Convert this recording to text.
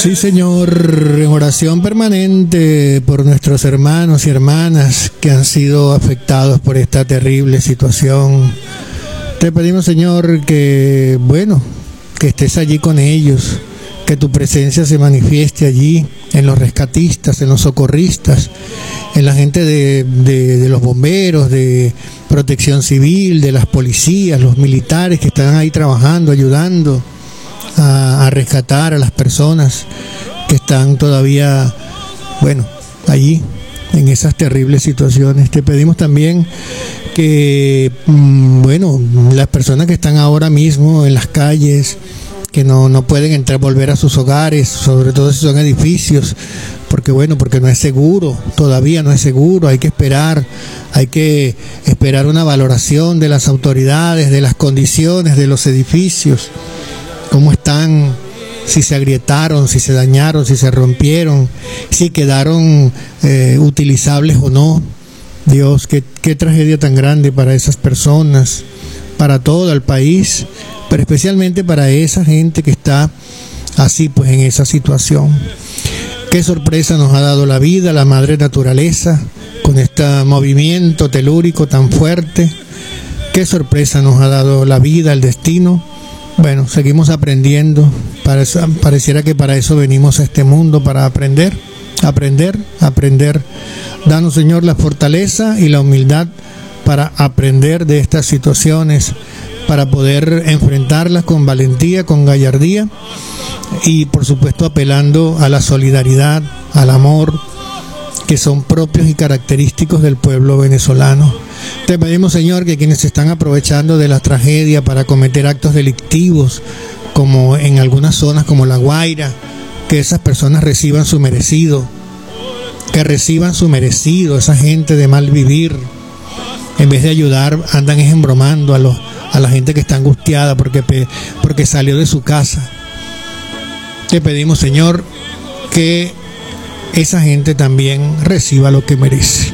Sí, Señor, en oración permanente por nuestros hermanos y hermanas que han sido afectados por esta terrible situación. Te pedimos, Señor, que estés allí con ellos, que tu presencia se manifieste allí, en los rescatistas, en los socorristas, en la gente de los bomberos, de protección civil, de las policías, los militares que están ahí trabajando, ayudando a rescatar a las personas que están todavía, allí en esas terribles situaciones. Te pedimos también que, las personas que están ahora mismo en las calles, que no pueden volver a sus hogares, sobre todo si son edificios, porque no es seguro, todavía no es seguro, hay que esperar una valoración de las autoridades, de las condiciones de los edificios, cómo están, si se agrietaron, si se dañaron, si se rompieron, si quedaron utilizables o no. Dios, qué tragedia tan grande para esas personas, para todo el país, pero especialmente para esa gente que está así, en esa situación. Qué sorpresa nos ha dado la vida, la madre naturaleza, con este movimiento telúrico tan fuerte. Qué sorpresa nos ha dado la vida, el destino. Seguimos aprendiendo. Pareciera que para eso venimos a este mundo, para aprender. Danos, Señor, la fortaleza y la humildad para aprender de estas situaciones, para poder enfrentarlas con valentía, con gallardía y, por supuesto, apelando a la solidaridad, al amor, que son propios y característicos del pueblo venezolano. Te pedimos, Señor, que quienes se están aprovechando de la tragedia para cometer actos delictivos, como en algunas zonas como La Guaira, que esas personas reciban su merecido, esa gente de mal vivir, en vez de ayudar, andan embromando a la gente que está angustiada porque salió de su casa. Te pedimos, Señor, que esa gente también reciba lo que merece.